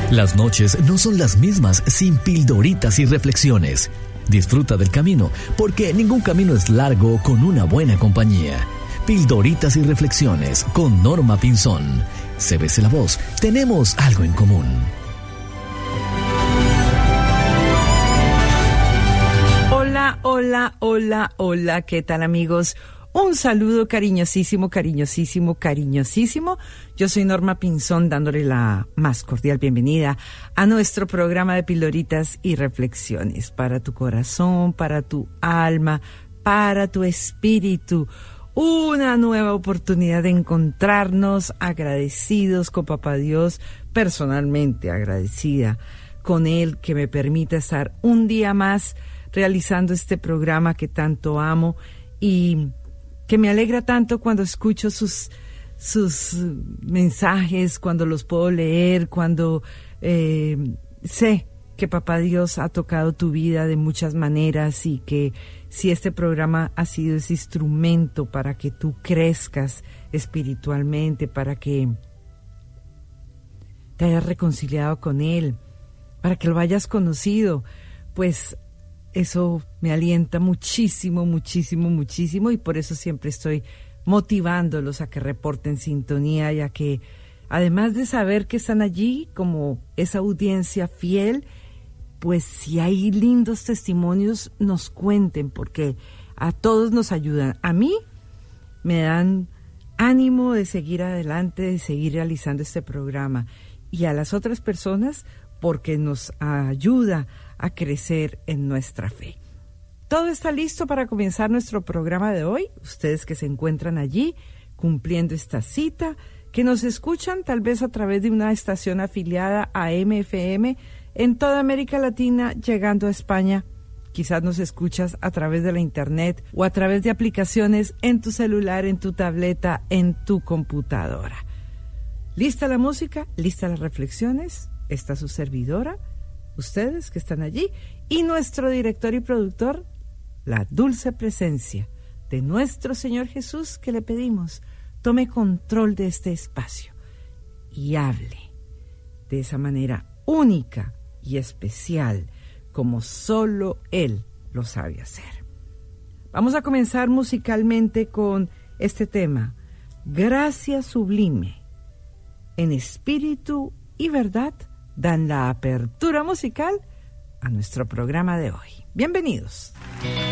Las noches no son las mismas sin pildoritas y reflexiones. Disfruta del camino, porque ningún camino es largo con una buena compañía. Pildoritas y reflexiones con Norma Pinzón. CBC La Voz, tenemos algo en común. Hola, hola, hola, hola, ¿qué tal, amigos? Un saludo cariñosísimo, cariñosísimo, cariñosísimo. Yo soy Norma Pinzón, dándole la más cordial bienvenida a nuestro programa de pildoritas y reflexiones para tu corazón, para tu alma, para tu espíritu. Una nueva oportunidad de encontrarnos agradecidos con Papá Dios, personalmente agradecida con Él que me permita estar un día más realizando este programa que tanto amo y que me alegra tanto cuando escucho sus mensajes, cuando los puedo leer, cuando sé que Papá Dios ha tocado tu vida de muchas maneras y que si este programa ha sido ese instrumento para que tú crezcas espiritualmente, para que te hayas reconciliado con Él, para que lo hayas conocido, pues eso me alienta muchísimo, muchísimo, muchísimo, y por eso siempre estoy motivándolos a que reporten sintonía y a que, además de saber que están allí como esa audiencia fiel, pues si hay lindos testimonios, nos cuenten, porque a todos nos ayudan. A mí me dan ánimo de seguir adelante, de seguir realizando este programa, y a las otras personas porque nos ayuda a crecer en nuestra fe. Todo está listo para comenzar nuestro programa de hoy. Ustedes que se encuentran allí cumpliendo esta cita, que nos escuchan tal vez a través de una estación afiliada a MFM en toda América Latina, llegando a España. Quizás nos escuchas a través de la internet o a través de aplicaciones en tu celular, en tu tableta, en tu computadora. ¿Lista la música? ¿Lista las reflexiones? Está su servidora, ustedes que están allí, y nuestro director y productor, la dulce presencia de nuestro Señor Jesús, que le pedimos tome control de este espacio y hable de esa manera única y especial como solo Él lo sabe hacer. Vamos a comenzar musicalmente con este tema, Gracia Sublime. En espíritu y verdad dan la apertura musical a nuestro programa de hoy. Bienvenidos.